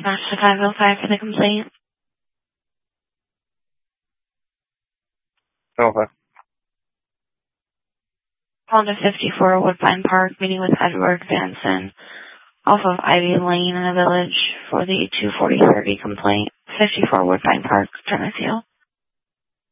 Dispatch to 505 for the complaint. Okay. On to 54 Woodbine Park, meeting with Edward Vanson off of Ivy Lane in the Village for the 24030 complaint. 54 Woodbine Park, Tennessee.